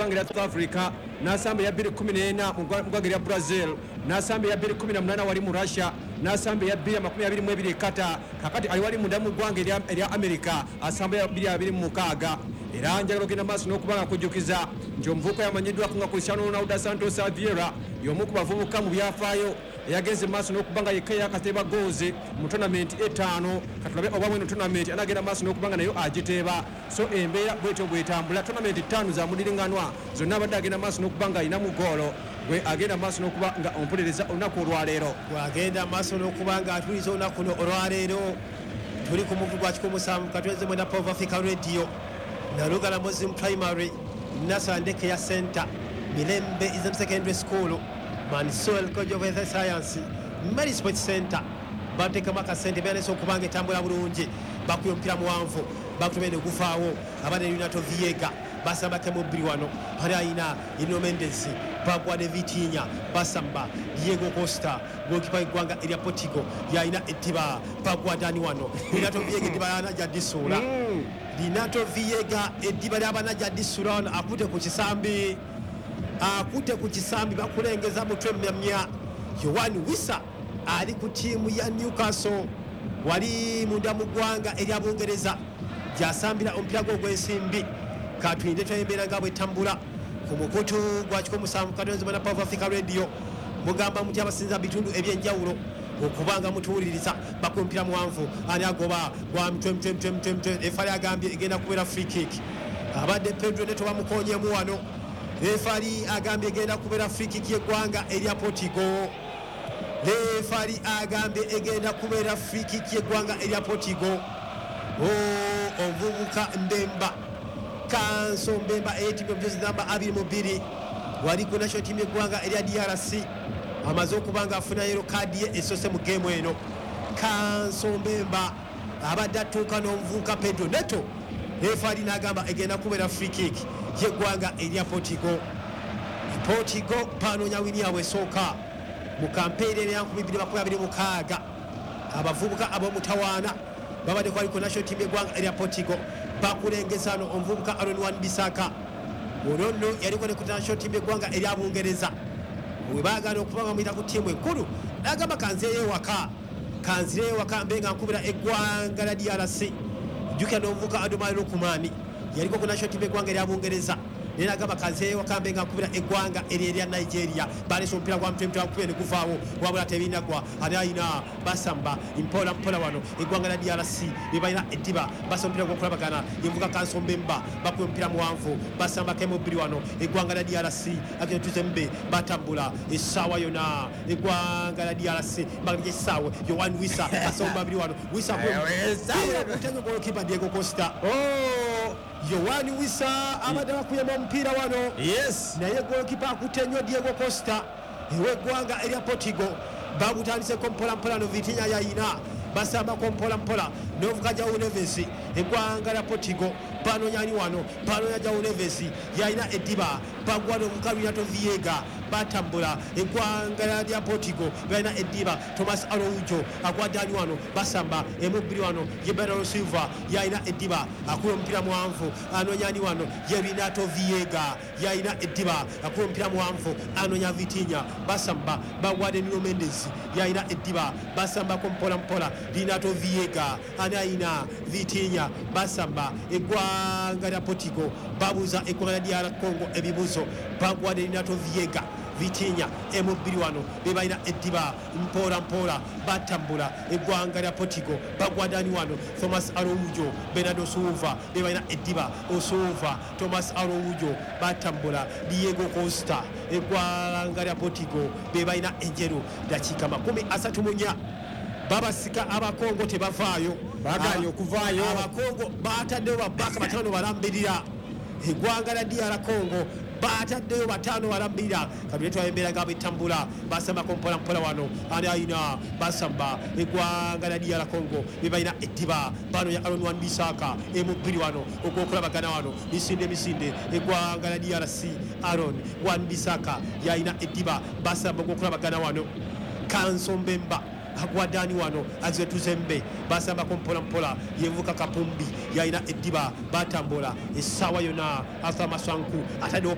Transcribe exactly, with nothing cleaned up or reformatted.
gwanga lya South Africa, n'asamba ya bbiri kkumi n'ena mu gwanga lya Brazil, n'asamba ya bbiri kkumi na munaana wali mu Russia, n'asamba ya bbiri makumi abiri mu ebiri e Qatar, kakati ali wali munda mu gwanga erya America asamba ya bbiri abiri mu mukaaga. Era njagala ogenda maaso n'okubanga kujjukiza nti omuvubuka yamanyiddwako nga Cristiano Ronaldo Santos Vieira y'omu ku bavubuka mu byafaayo eyagenze maaso n'okubanga yekka yakateba goozi mu tonamenti etaano. Katulabe oba mweno tonamenti anagenda maaso n'okubanga nayo agiteeba, so embeera bwetyo bwetambula. Tonamenti ttaano za mudiringanwa zonna abadde agenda maaso n'okubanga alinamu goolo gwe agenda maaso n'okuba nga ompulereza olunaku olwaleero. Gwagenda maaso n'okuba nga atuliza olunaku luno olwaleero. Tuli ku muvugo gwa kikumi musanvu katwenze mwenda Pov Africa Radio Nalugala Muslim Primary Nasandeke ya Center Milembe Islam Secondary School Mansoel College of Health Science Mary Sports Center bateka maka sente byanese okubanga etambula bulungi bakuyo mpira muwanvu bakutumene gufaawo abane Yunato Viega basamba kemo Briwano harayina Ino Mendes Bagwa de Vitinha basamba Diego Costa gokipa igwanga elia Portugal yaina etiba Bagwa Dani wano Yunato Viega dibana jadisula mm. Dinato Viega ediba lyabana jadisula akute ku kisambi akute ku kisambi bakulengeza mutwe myamya Yohani Wissa ali ku timu ya Newcastle wali munda mugwanga elia Bungereza jasambira ompira gwo gwensimbi katwinde twembera ngabwe tambula ku mukutu gwa kikumi musanvu katonze mwana Pov Africa Radio mugamba muti abasinza bitundu ebyenjawulo okubanga mutuwuliriza bakumpira muwanvu ani agoba gwa mtwe mtwe mtwe mtwe mtwe efali agambye egenda kubeera free kick abadde Pedro Neto bamukonyemu wano efali agambye egenda kubeera free kick y'eggwanga erya Portugal efali agambye egenda kubeera free kick y'eggwanga erya Portugal o ovubuka Mbemba Kanso Mbemba eti mjozi namba abiri mubiri wali ku national team y'eggwanga erya D R C amaze okubanga afuna yellow card ye esose mu game eno. Kanso Mbemba abadde atuuka n'omuvubuka Pedro Neto efali n'agamba egenda kubeera free kick y'eggwanga erya Portugal. Portugal panoonya wini yaabwe esooka mu kampeera eya nkumi bbiri makumi abiri mukaaga abavubuka ab'omutawaana babadde kwali ku national team y'eggwanga erya Portugal bakulengeza no omuvubuka Aaron Wan-Bissaka olonno yaliko ne ku national team y'eggwanga erya Bungereza we baagala okubanga mwita ku tiimu enkulu n'agamba kanzeeyo ewaka kanzireyo ewaka mbe nga nkubira eggwanga lya D R C jjukira n'omuvubuka Adomari Lukumani yaliko ku national team y'eggwanga erya Bungereza naye n'agamba kanzeeyo ewaka mbe nga nkubira eggwanga eryo erya Nigeria baleese omupiira gwa mutwe mutwe wakubire ne guvaawo wabula tebinagwa ani ayina basamba mpola mpola wano eggwanga lya D R C be balina eddiba basa omupiira gw'okulabagana yemuvuka Kanso Mbemba bakuba omupiira muwanvu basamba kemo bbiri wano eggwanga lya D R C agenda tuzembe batambula essaawa yona eggwanga lya D R C mbagana essaawa Yohani Wissa asomba babiri wano Wissa kutenga golokipa Diego Costa oh Yohani Wissa abadde bakuyemu omupiira wano yes naye golokipa akutenyo Diego Costa eweggwanga erya Portugal bagutandiseko mpola mpola no Vitinha yayina basambako mpola mpola novuga João Neves eggwanga lya Portugal panonyani wano panonya João Neves yayina eddiba bagwa novuga Yunato Viega batambula eggwanga lya Portugal bayina eddiba Thomas Araujo agwadani wano basamba emubbiri wano ye Bernardo Silva yayina eddiba akuba omupiira muwanvu anonyani wano ye Renato Viega yayina eddiba akuba omupiira muwanvu anonya Vitinha basamba bagwade Nuno Mendes yayina eddiba basambako mpola mpola Renato Viega anayina Vitinha basamba eggwanga lya Portugal babuza eggwanga lya D R Congo ebibuzo bagwade Renato Viega Vitinha emubbiri wano bebalina eddiba mpola mpola batambula eggwanga lya Portugal bagwadani wano Thomas Araujo Bernardo Silva bebalina eddiba Osuva Thomas Araujo batambula Diego Costa eggwanga lya Portugal bebalina enjeru dakiika makumi asatu mu nnya babasika abakongo tebavaayo baganye okuvaayo abakongo bataddeyo babaka batano balambirira eggwanga lya D R Congo bataddeyo batano balambirira kabire twayembera nga bitambula basamba kompola mpola wano ani ayina basamba eggwanga lya D R Congo bebalina eddiba bano ya Aaron Wan-Bissaka emubbiri wano ogwokulabagana wano misinde misinde eggwanga lya D R C Aaron Wan-Bissaka yayina eddiba basamba ogwokulabagana wano Kanso Mbemba agwadani wano azwe tuzembe basamba kompola mpola yevuka Kapumbi yayina eddiba batambula essaawa yona Arthur Maswanku atade